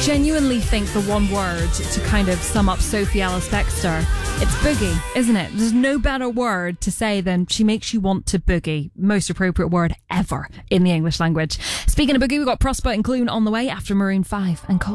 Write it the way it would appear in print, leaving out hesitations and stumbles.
genuinely think the one word to kind of sum up Sophie Ellis-Bextor, it's boogie, isn't it? There's no better word to say than she makes you want to boogie. Most appropriate word ever in the English language. Speaking of boogie, we've got Prosper and Clune on the way after Maroon 5 and Cold.